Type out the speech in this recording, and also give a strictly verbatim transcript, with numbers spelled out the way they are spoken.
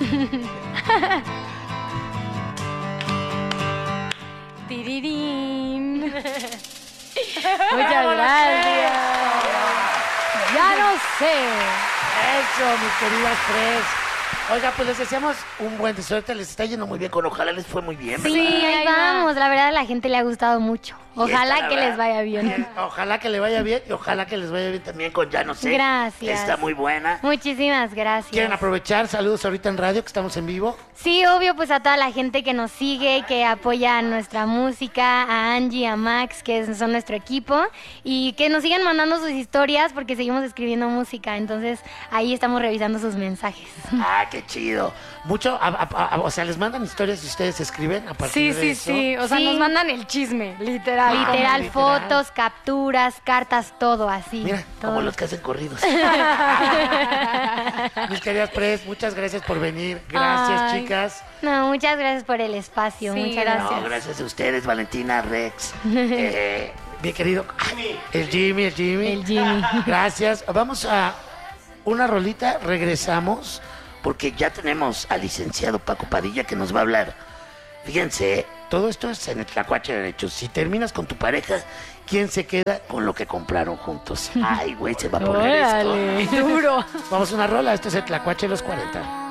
Tirirín. Muchas gracias. Ya no sé. Eso, mis queridas tres. Oiga, pues les deseamos un buen de suerte. Les está yendo muy bien con Ojalá les fue muy bien, ¿verdad? Sí, ahí vamos. La verdad, a la gente le ha gustado mucho. Ojalá esta, que verdad, les vaya bien. Ojalá que le vaya bien y ojalá que les vaya bien también con Ya no sé. Gracias. Está muy buena. Muchísimas gracias. ¿Quieren aprovechar? Saludos ahorita en radio, que estamos en vivo. Sí, obvio, pues a toda la gente que nos sigue, que apoya nuestra música, a Angie, a Max, que son nuestro equipo, y que nos sigan mandando sus historias porque seguimos escribiendo música, entonces ahí estamos revisando sus mensajes. Ah, qué chido. Mucho, a, a, a, o sea, les mandan historias y ustedes escriben a partir Sí, de sí, eso. sí. O sea, Sí. nos mandan el chisme, literal. Literal, literal. fotos, capturas, cartas, todo así. Mira, todo. como los que hacen corridos. Mis queridas Pres, muchas gracias por venir. Gracias, Ay. chicas. No, muchas gracias por el espacio, Sí, muchas gracias. gracias. No, gracias a ustedes, Valentina, Rex. Eh, mi querido. El Jimmy, el Jimmy. El Jimmy. Gracias. Vamos a una rolita, regresamos, porque ya tenemos al licenciado Paco Padilla que nos va a hablar. Fíjense, todo esto es en el Tlacuache Derecho. Si terminas con tu pareja, ¿quién se queda con lo que compraron juntos? Ay, güey, se va a poner Órale, esto. duro. Vamos a una rola, esto es el Tlacuache de los cuarenta.